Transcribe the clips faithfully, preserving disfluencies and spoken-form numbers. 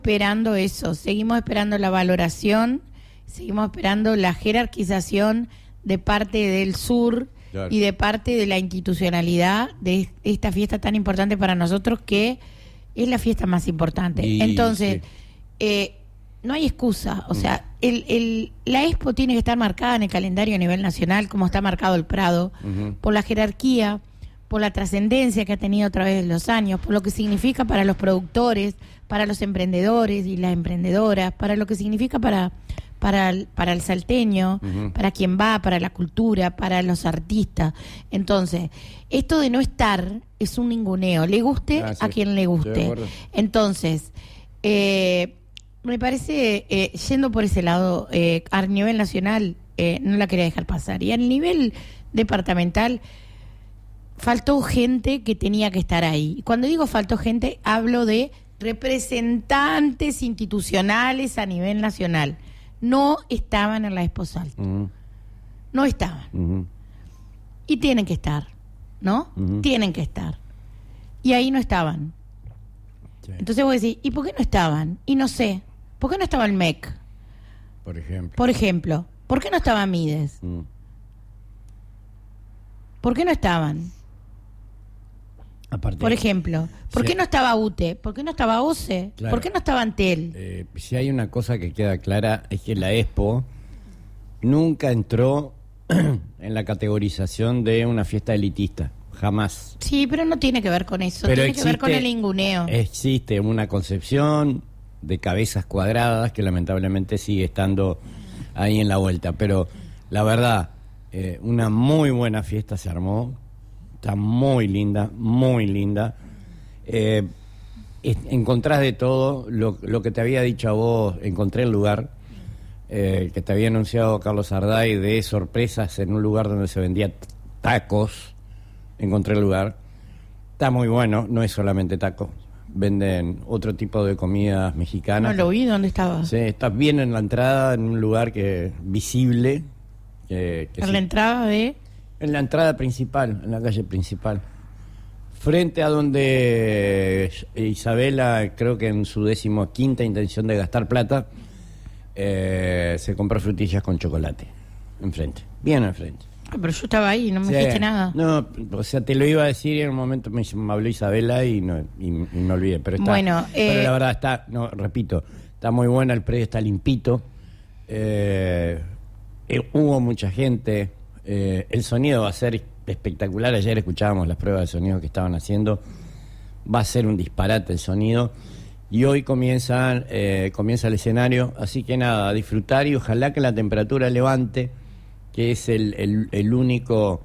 esperando eso, seguimos esperando la valoración, seguimos esperando la jerarquización de parte del sur, claro, y de parte de la institucionalidad de esta fiesta tan importante para nosotros, que es la fiesta más importante. Y, Entonces, sí. eh, no hay excusa, o sea, el, el, la Expo tiene que estar marcada en el calendario a nivel nacional, como está marcado el Prado, uh-huh, por la jerarquía, por la trascendencia que ha tenido a través de los años, por lo que significa para los productores, para los emprendedores y las emprendedoras, para lo que significa para, para, el, para el salteño, uh-huh, para quien va, para la cultura, para los artistas. Entonces, esto de no estar es un ninguneo, le guste ah, sí, a quien le guste. Entonces, eh, me parece, eh, yendo por ese lado, eh, a nivel nacional, eh, no la quería dejar pasar. Y a nivel departamental, faltó gente que tenía que estar ahí. Cuando digo faltó gente, hablo de representantes institucionales a nivel nacional. No estaban en la Expo Salto. Uh-huh. No estaban. Uh-huh. Y tienen que estar, ¿no? Uh-huh. Tienen que estar. Y ahí no estaban. Sí. Entonces vos decís, ¿y por qué no estaban? Y no sé. ¿Por qué no estaba el M E C? Por ejemplo. Por ejemplo. ¿Por qué no estaba Mides? Uh-huh. ¿Por qué no estaban? Aparte, por ejemplo, ¿por si qué no estaba U T E? ¿Por qué no estaba O C E? Claro, ¿por qué no estaba Antel? Eh, si hay una cosa que queda clara, es que la Expo nunca entró en la categorización de una fiesta elitista, jamás. Sí, pero no tiene que ver con eso, pero tiene existe, que ver con el ninguneo. Existe una concepción de cabezas cuadradas que lamentablemente sigue estando ahí en la vuelta, pero la verdad, eh, una muy buena fiesta se armó. Está muy linda, muy linda. Eh, encontrás de todo. Lo, lo que te había dicho a vos, encontré el lugar eh, que te había anunciado Carlos Arday de sorpresas en un lugar donde se vendía tacos. Encontré el lugar. Está muy bueno, no es solamente tacos. Venden otro tipo de comidas mexicanas. No lo vi, ¿dónde estaba? Sí, estás bien en la entrada, en un lugar que visible. Que, que ¿En sí. la entrada de...? En la entrada principal, en la calle principal. Frente a donde Isabela, creo que en su decimoquinta intención de gastar plata, eh, se compró frutillas con chocolate. Enfrente, bien enfrente. Ah, pero yo estaba ahí, no me sí, dijiste nada. No, o sea, te lo iba a decir y en un momento me, me habló Isabela y, no, y, y me olvidé. Pero, está, bueno, eh... pero la verdad está, no, repito, está muy buena, el predio está limpito. Eh, eh, hubo mucha gente. Eh, el sonido va a ser espectacular. Ayer escuchábamos las pruebas de sonido que estaban haciendo. Va a ser un disparate el sonido. Y hoy comienzan, eh, comienza el escenario. Así que nada, a disfrutar y ojalá que la temperatura levante, que es el, el, el único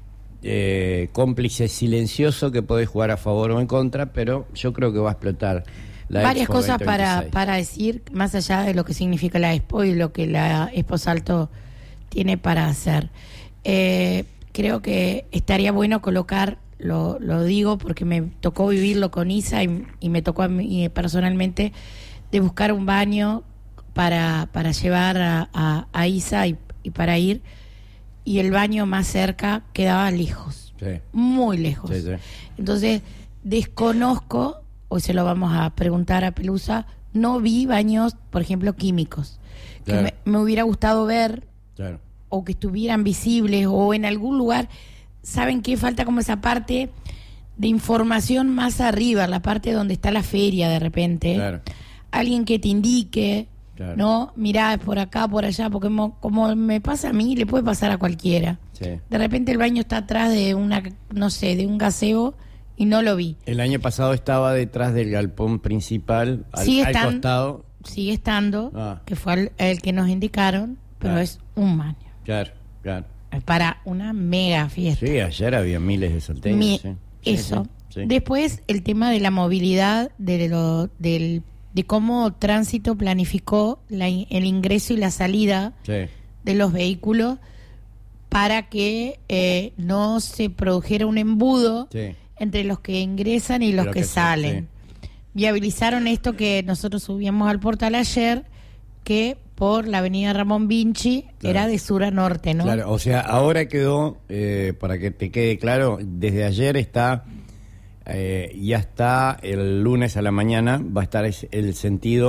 eh, cómplice silencioso que puede jugar a favor o en contra, pero yo creo que va a explotar la varias Expo cosas veinte para, veintiséis. para decir, más allá de lo que significa la Expo y lo que la Expo Salto tiene para hacer. Eh, creo que estaría bueno colocar, lo, lo digo porque me tocó vivirlo con Isa y, y me tocó a mí personalmente, de buscar un baño para, para llevar a, a, a Isa y, y para ir, y el baño más cerca quedaba lejos, sí, muy lejos. Sí, sí. Entonces desconozco, hoy se lo vamos a preguntar a Pelusa, no vi baños, por ejemplo, químicos, claro, que me, me hubiera gustado ver, claro, o que estuvieran visibles, o en algún lugar. ¿Saben qué? Falta como esa parte de información más arriba, la parte donde está la feria de repente. Claro. Alguien que te indique, claro, no, mirá, por acá, por allá, porque mo, como me pasa a mí, le puede pasar a cualquiera. Sí. De repente el baño está atrás de una, no sé, de un gazebo y no lo vi. El año pasado estaba detrás del galpón principal, al, sigue al estando, costado. Sigue estando, ah. que fue el, el que nos indicaron, pero ah. es un baño. Claro, claro. Para una mega fiesta. Sí, ayer había miles de salteños. Mi, sí. Eso. Sí, sí. Después, el tema de la movilidad, de lo, del, de cómo Tránsito planificó la, el ingreso y la salida sí. de los vehículos para que eh, no se produjera un embudo sí. entre los que ingresan y los que, que salen. Sí. Viabilizaron esto que nosotros subíamos al portal ayer, que por la avenida Ramón Vinci, claro, era de sur a norte, ¿no? Claro, o sea, ahora quedó, eh, para que te quede claro, desde ayer está Eh, y hasta el lunes a la mañana va a estar el sentido